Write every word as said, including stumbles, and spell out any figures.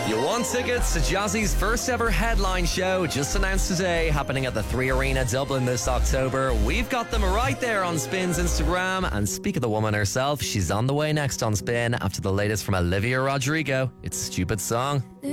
You want tickets to Jazzy's first ever headline show, just announced today, happening at the Three Arena Dublin this October. We've got them right there on Spin's Instagram. And speak of the woman herself, she's on the way next on Spin after the latest from Olivia Rodrigo. It's Stupid Song.